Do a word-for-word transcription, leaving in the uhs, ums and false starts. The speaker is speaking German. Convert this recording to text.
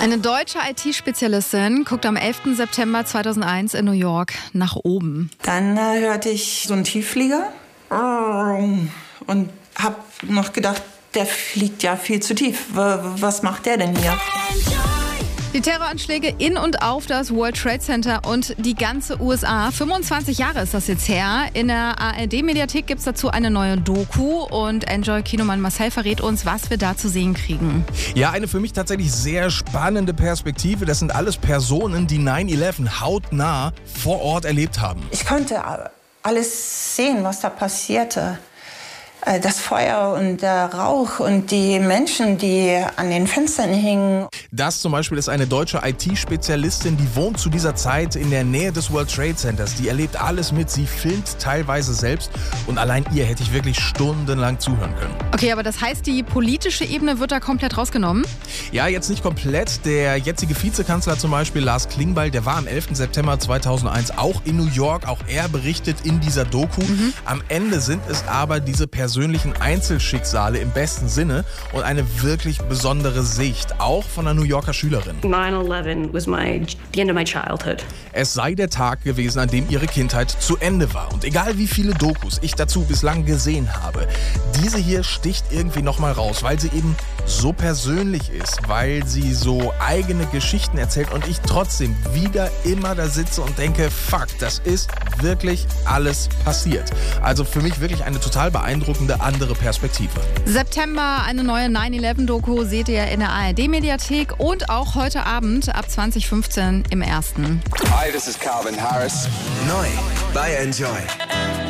Eine deutsche I T-Spezialistin guckt am elften September zweitausendeins in New York nach oben. Dann äh, hörte ich so einen Tiefflieger und habe noch gedacht, der fliegt ja viel zu tief. Was macht der denn hier? Die Terroranschläge in und auf das World Trade Center und die ganze U S A. fünfundzwanzig Jahre ist das jetzt her. In der A R D-Mediathek gibt es dazu eine neue Doku und Enjoy-Kinomann Marcel verrät uns, was wir da zu sehen kriegen. Ja, eine für mich tatsächlich sehr spannende Perspektive. Das sind alles Personen, die neun elf hautnah vor Ort erlebt haben. Ich konnte alles sehen, was da passierte. Das Feuer und der Rauch und die Menschen, die an den Fenstern hingen. Das zum Beispiel ist eine deutsche I T-Spezialistin, die wohnt zu dieser Zeit in der Nähe des World Trade Centers. Die erlebt alles mit, sie filmt teilweise selbst und allein ihr hätte ich wirklich stundenlang zuhören können. Okay, aber das heißt, die politische Ebene wird da komplett rausgenommen? Ja, jetzt nicht komplett. Der jetzige Vizekanzler zum Beispiel, Lars Klingbeil, der war am elften September zweitausendeins auch in New York. Auch er berichtet in dieser Doku. Mhm. Am Ende sind es aber diese Personen, persönlichen Einzelschicksale im besten Sinne und eine wirklich besondere Sicht, auch von einer New Yorker Schülerin. nine eleven was my, the end of my childhood. Es sei der Tag gewesen, an dem ihre Kindheit zu Ende war. Und egal wie viele Dokus ich dazu bislang gesehen habe, diese hier sticht irgendwie nochmal raus, weil sie eben so persönlich ist, weil sie so eigene Geschichten erzählt und ich trotzdem wieder immer da sitze und denke, fuck, das ist wirklich alles passiert. Also für mich wirklich eine total beeindruckende andere Perspektive. September, eine neue neun elf Doku seht ihr in der A R D-Mediathek und auch heute Abend ab zwanzig fünfzehn im Ersten. Hi, this is Calvin Harris. Neu bei Enjoy.